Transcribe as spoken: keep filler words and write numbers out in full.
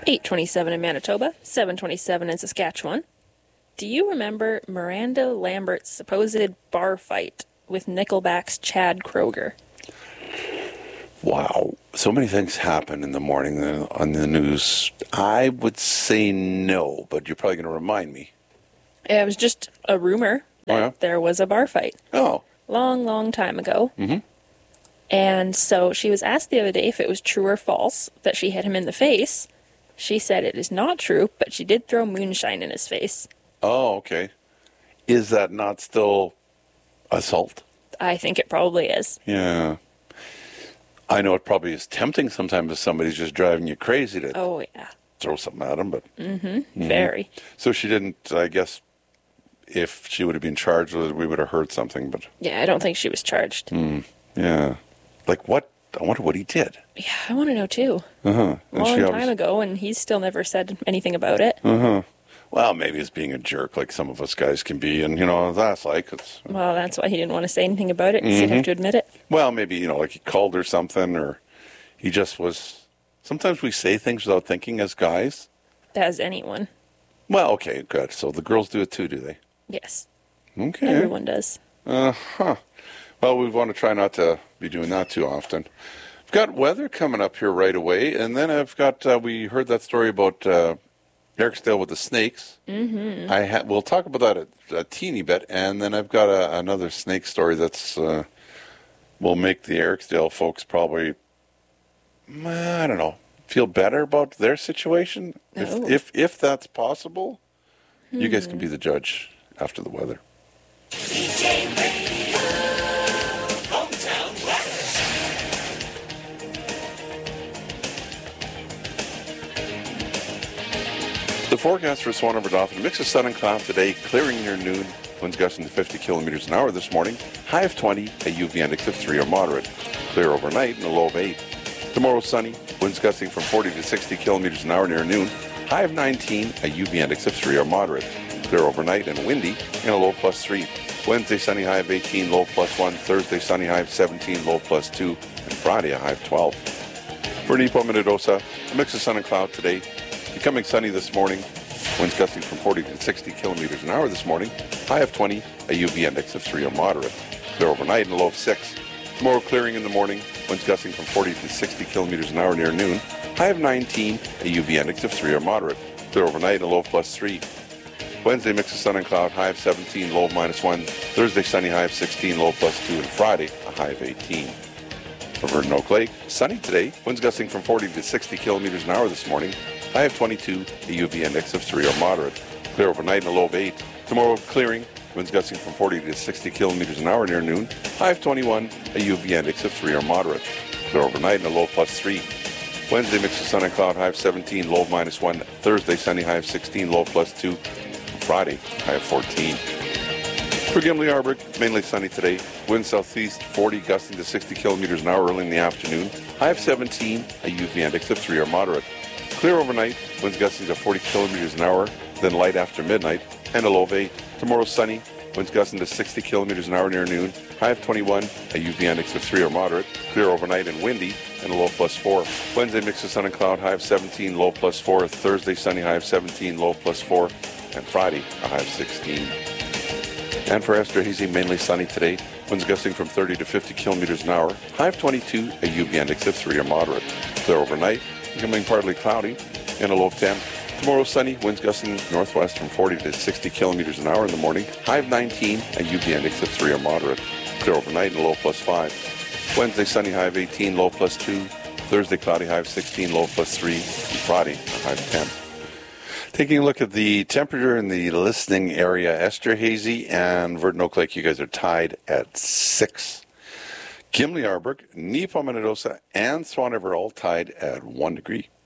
eight twenty-seven in Manitoba, seven twenty-seven in Saskatchewan. Do you remember Miranda Lambert's supposed bar fight with Nickelback's Chad Kroeger? Wow. So many things happen in the morning on the news. I would say no, but you're probably going to remind me. It was just a rumor that Oh, yeah? there was a bar fight. Oh. Long, long time ago. Mm-hmm. And so she was asked the other day if it was true or false that she hit him in the face. She said it is not true, but she did throw moonshine in his face. Oh, okay. Is that not still assault? I think it probably is. Yeah. I know it probably is tempting sometimes if somebody's just driving you crazy to Oh, yeah. throw something at them, but... Mm-hmm. Mhm. Very. So she didn't, I guess, if she would have been charged with it, we would have heard something, but... Yeah, I don't think she was charged. Mm, yeah. Like what? I wonder what he did. Yeah, I want to know too. Uh-huh. A long time ago, and he's still never said anything about it. Uh-huh. Well, maybe it's being a jerk like some of us guys can be, and, you know, that's like... It's, Well, that's why he didn't want to say anything about it, because he'd have Mhm. to admit it. well, maybe, you know, like he called her something, or he just was... Sometimes we say things without thinking as guys. As anyone. Well, okay, good. So the girls do it too, do they? Yes. Okay. Everyone does. Uh-huh. Well, we want to try not to be doing that too often. I've got weather coming up here right away, and then I've got, uh, we heard that story about uh, Ericsdale with the snakes. Mm-hmm. I ha- We'll talk about that a, a teeny bit, and then I've got a, another snake story that's uh, will make the Ericsdale folks probably, I don't know, feel better about their situation. Oh. If, if, if that's possible, you guys Hmm. can be the judge after the weather. C J Radio, hometown weather. The forecast for Swan River Dauphin, a mix of sun and cloud today, clearing near noon. Winds gusting to fifty kilometers an hour this morning. High of twenty, a U V index of three or moderate. Clear overnight and a low of eight. Tomorrow sunny, winds gusting from forty to sixty kilometers an hour near noon. High of nineteen, a U V index of three or moderate. Clear overnight and windy and a low plus three. Wednesday sunny, high of eighteen, low plus one. Thursday sunny, high of seventeen, low plus two. And Friday a high of twelve. For Nipo Minnedosa, a mix of sun and cloud today. Becoming sunny this morning. Winds gusting from forty to sixty kilometers an hour this morning. High of twenty, a U V index of three or moderate. Clear overnight and a low of six. Tomorrow clearing in the morning. Winds gusting from forty to sixty kilometers an hour near noon. High of nineteen, a U V index of three or moderate. Clear overnight and a low of plus three. Wednesday mix of sun and cloud, high of seventeen, low of minus one. Thursday sunny, high of sixteen, low of plus two. And Friday a high of eighteen. For Verdon Oak Lake, sunny today. Winds gusting from forty to sixty kilometers an hour this morning. High of twenty-two, a U V index of three or moderate. Clear overnight and a low of eight. Tomorrow clearing, winds gusting from forty to sixty kilometers an hour near noon. High of twenty-one, a U V index of three or moderate. Clear overnight and a low of plus three. Wednesday mix of sun and cloud, high of seventeen, low of minus one. Thursday sunny, high of sixteen, low of plus two. Friday, high of fourteen. For Gimli Arborg, mainly sunny today. Wind southeast forty, gusting to sixty kilometers an hour early in the afternoon. High of seventeen, a U V index of three or moderate. Clear overnight, winds gusting to forty kilometers an hour, then light after midnight, and a low of eight. Tomorrow sunny, winds gusting to sixty kilometers an hour near noon. High of twenty-one, a U V index of three or moderate. Clear overnight and windy, and a low of plus four. Wednesday mix of sun and cloud, high of seventeen, low of plus four. Thursday sunny, high of seventeen, low of plus four. And Friday, a high of sixteen. And for Esterhazy, mainly sunny today. Winds gusting from thirty to fifty kilometers an hour. High of twenty-two, a U V index of three or moderate. Clear overnight, becoming partly cloudy, and a low of ten. Tomorrow sunny, winds gusting northwest from forty to sixty kilometers an hour in the morning. High of nineteen, a U V index of three or moderate. Clear overnight and a low of plus five. Wednesday sunny, high of eighteen, low of plus two. Thursday cloudy, high of sixteen, low of plus three. And Friday, a high of ten. Taking a look at the temperature in the listening area, Esterhazy and Verdon Oak Lake, you guys are tied at six. Gimli Arborg, Nipo Minnedosa, and Swan River all tied at one degree.